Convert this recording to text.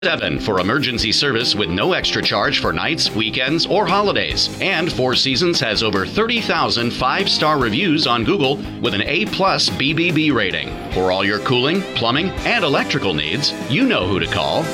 7 for emergency service with no extra charge for nights, weekends, or holidays. And Four Seasons has over 30,000 five-star reviews on Google with an A+ BBB rating. For all your cooling, plumbing, and electrical needs, you know who to call.